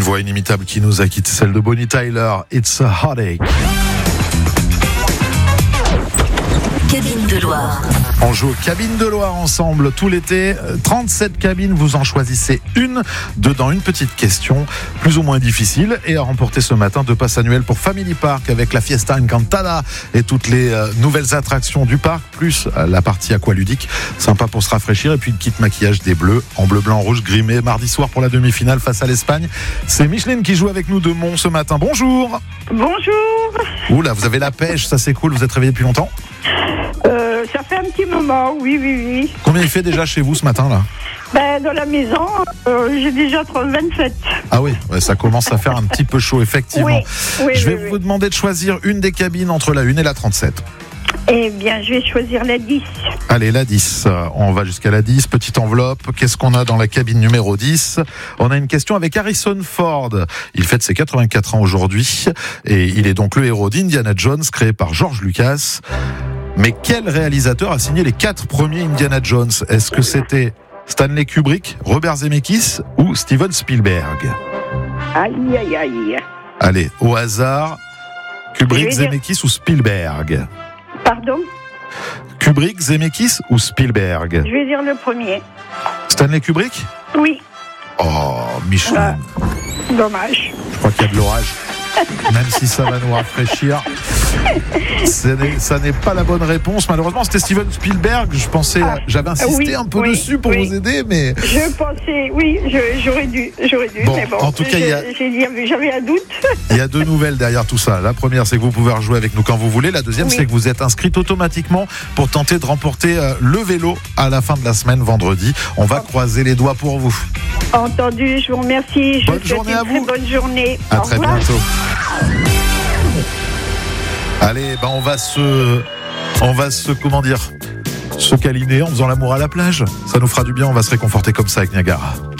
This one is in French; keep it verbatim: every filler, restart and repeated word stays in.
voix inimitable qui nous a quitté, celle de Bonnie Tyler, It's a Heartache. Cabine de Loire. On joue aux cabines de Loire ensemble tout l'été. trente-sept cabines, vous en choisissez une. Dedans, une petite question, plus ou moins difficile. Et à remporter ce matin, deux passes annuelles pour Family Park avec la Fiesta Encantada et toutes les euh, nouvelles attractions du parc, plus euh, la partie aqualudique, sympa pour se rafraîchir. Et puis le kit maquillage des Bleus, en bleu, blanc, rouge, grimé, mardi soir pour la demi-finale face à l'Espagne. C'est Micheline qui joue avec nous de Mont ce matin. Bonjour. Bonjour. Oula, vous avez la pêche, ça c'est cool. Vous êtes réveillé depuis longtemps ? Euh, ça fait un petit moment, oui, oui, oui. Combien il fait déjà chez vous ce matin là ? Ben, dans la maison, euh, j'ai déjà vingt-sept. Ah oui, ouais, ça commence à faire un petit peu chaud, effectivement. Oui, oui, je vais oui, vous oui. demander de choisir une des cabines entre la une et la trente-sept. Eh bien, je vais choisir la dix. Allez, la dix. On va jusqu'à la dix. Petite enveloppe. Qu'est-ce qu'on a dans la cabine numéro dix ? On a une question avec Harrison Ford. Il fête ses quatre-vingt-quatre ans aujourd'hui. Et il est donc le héros d'Indiana Jones, créé par George Lucas. Mais quel réalisateur a signé les quatre premiers Indiana Jones ? Est-ce que c'était Stanley Kubrick, Robert Zemeckis ou Steven Spielberg ? Aïe, aïe, aïe. Allez, au hasard, Kubrick, Je vais dire- Zemeckis ou Spielberg ? Pardon ? Kubrick, Zemeckis ou Spielberg ? Je vais dire le premier. Stanley Kubrick ? Oui, Oh, Micheline, Ah. dommage. je crois qu'il y a de l'orage. Même si ça va nous rafraîchir. Ce n'est- Ça n'est pas la bonne réponse. Malheureusement, c'était Steven Spielberg. Je pensais, Ah, j'avais insisté oui, un peu oui, dessus pour oui. vous aider, mais Je pensais, oui, je- j'aurais dû, j'aurais dû, Bon, mais bon. en tout cas, il y a- je- j'ai dit, j'avais un doute. il y a deux nouvelles derrière tout ça. La première, c'est que vous pouvez rejouer avec nous quand vous voulez. La deuxième, Oui. c'est que vous êtes inscrite automatiquement pour tenter de remporter euh, le vélo à la fin de la semaine, vendredi. On va croiser les doigts pour vous. Entendu, je vous remercie. Je Bonne vous souhaite journée une à très vous. bonne journée. À Au très revoir. bientôt. Allez, ben on va se, on va se, comment dire, se câliner en faisant l'amour à la plage. Ça nous fera du bien. On va se réconforter comme ça avec Niagara.